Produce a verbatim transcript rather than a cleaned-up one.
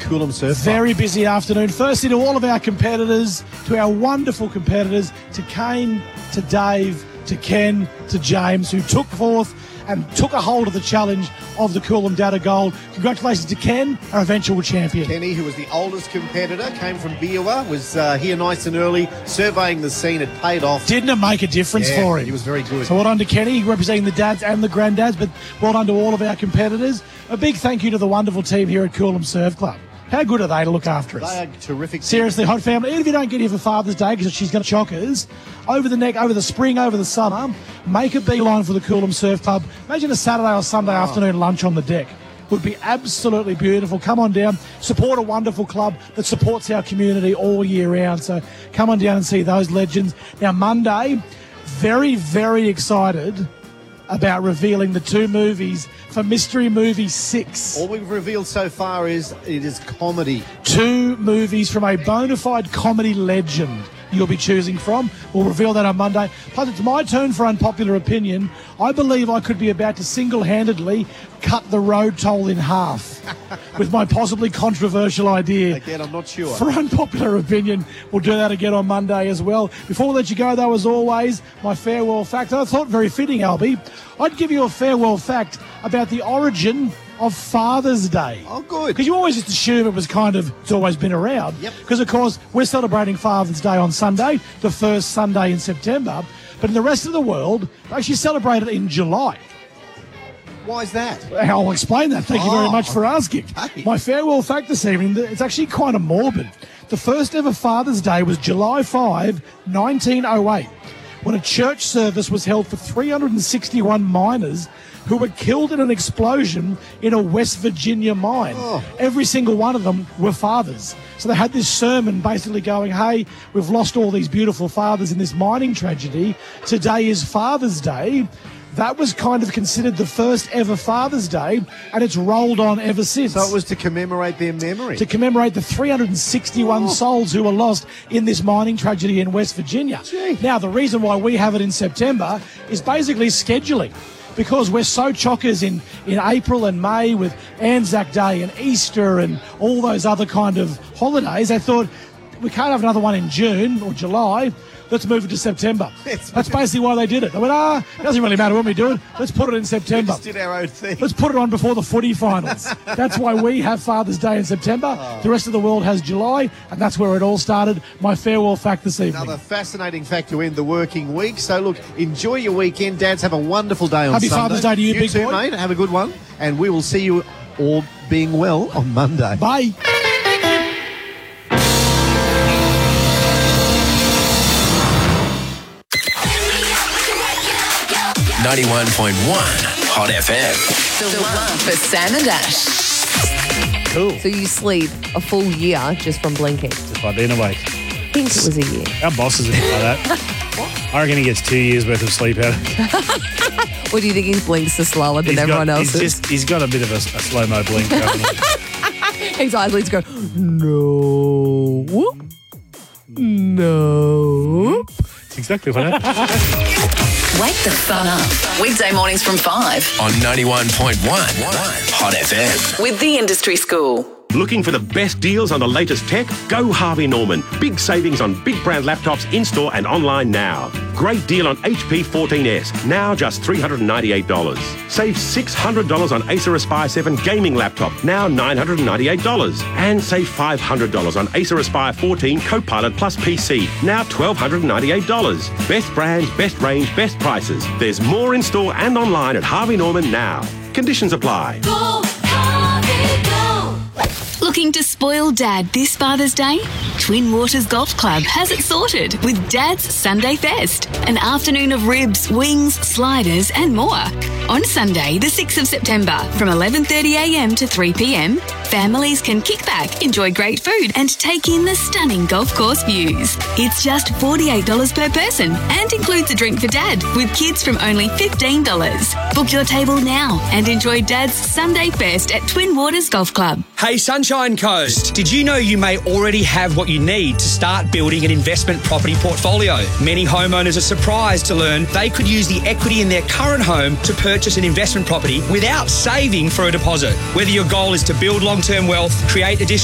Coolum Surf Club. Very busy afternoon. Firstly, to all of our competitors, to our wonderful competitors, to Kane, to Dave, to Ken, to James, who took forth and took a hold of the challenge of the Coolum Data Gold. Congratulations to Ken, our eventual champion. Kenny, who was the oldest competitor, came from Biawa, was uh, here nice and early, surveying the scene. It paid off. Didn't it make a difference yeah, for him? He was very good. So well done to Kenny, representing the dads and the granddads, but well done to all of our competitors. A big thank you to the wonderful team here at Coolum Surf Club. How good are they to look after us? They are terrific. Seriously, hot family. Even if you don't get here for Father's Day, because she's going to shock us, over the neck, over the spring, over the summer, make a beeline for the Coolum Surf Club. Imagine a Saturday or Sunday oh. afternoon lunch on the deck. Would be absolutely beautiful. Come on down, support a wonderful club that supports our community all year round. So come on down and see those legends. Now, Monday, very, very excited about revealing the two movies for Mystery Movie six. All we've revealed so far is it is comedy. Two movies from a bona fide comedy legend you'll be choosing from. We'll reveal that on Monday. Plus, it's my turn for unpopular opinion. I believe I could be about to single-handedly cut the road toll in half with my possibly controversial idea. Again, I'm not sure. For unpopular opinion, we'll do that again on Monday as well. Before we let you go, though, as always, my farewell fact. I thought very fitting, Albie. I'd give you a farewell fact about the origin of Father's Day. Oh, good. Because you always just assume it was kind of, it's always been around. Yep. Because, of course, we're celebrating Father's Day on Sunday, the first Sunday in September. But in the rest of the world, they actually celebrate it in July. Why is that? I'll explain that. Thank oh, you very much for asking. Okay. My farewell fact this evening, it's actually kind of morbid. The first ever Father's Day was July fifth, nineteen oh eight, when a church service was held for three hundred sixty-one miners who were killed in an explosion in a West Virginia mine. Oh. Every single one of them were fathers. So they had this sermon basically going, hey, we've lost all these beautiful fathers in this mining tragedy. Today is Father's Day. That was kind of considered the first ever Father's Day, and it's rolled on ever since. So it was to commemorate their memory. To commemorate the three hundred sixty-one oh. souls who were lost in this mining tragedy in West Virginia. Gee. Now, the reason why we have it in September is basically scheduling. Because we're so chockers in, in April and May with Anzac Day and Easter and all those other kind of holidays, I thought we can't have another one in June or July. Let's move it to September. It's That's basically why they did it. They went, ah, it doesn't really matter when we do it. Let's put it in September. We just did our own thing. Let's put it on before the footy finals. That's why we have Father's Day in September. Oh. The rest of the world has July, and that's where it all started. My farewell fact this evening. Another fascinating fact to end the working week. So, look, enjoy your weekend. Dads, have a wonderful day on Happy Sunday. Happy Father's Day to you, you big too, boy. mate. Have a good one. And we will see you all being well on Monday. Bye. ninety-one point one Hot F M. The one for Sam and Ash. Cool. So you sleep a full year just from blinking? Just by being awake. I think it was a year. Our boss is a bit like that. I reckon he gets two years worth of sleep out of it. What do you think his blinks are slower than He's everyone got, else's? He's, just, he's got a bit of a, a slow-mo blink going on. His eyelids go, no, no. It's exactly what happened. Wake the fun up. Weekday mornings from five. On ninety-one point one Hot F M. With the Industry School. Looking for the best deals on the latest tech? Go Harvey Norman. Big savings on big brand laptops in-store and online now. Great deal on H P fourteen S, now just three hundred ninety-eight dollars. Save six hundred dollars on Acer Aspire seven gaming laptop, now nine hundred ninety-eight dollars. And save five hundred dollars on Acer Aspire fourteen Copilot Plus P C, now one thousand two hundred ninety-eight dollars. Best brands, best range, best prices. There's more in-store and online at Harvey Norman now. Conditions apply. Go, Harvey, go. Looking to spoil Dad this Father's Day? Twin Waters Golf Club has it sorted with Dad's Sunday Fest. An afternoon of ribs, wings, sliders and more. On Sunday, the sixth of September, from eleven thirty a m to three p m, families can kick back, enjoy great food and take in the stunning golf course views. It's just forty-eight dollars per person and includes a drink for Dad, with kids from only fifteen dollars. Book your table now and enjoy Dad's Sunday Fest at Twin Waters Golf Club. Hey Sunshine Coast, did you know you may already have what you need to start building an investment property portfolio? Many homeowners are surprised to learn they could use the equity in their current home to purchase an investment property without saving for a deposit. Whether your goal is to build long-term wealth, create additional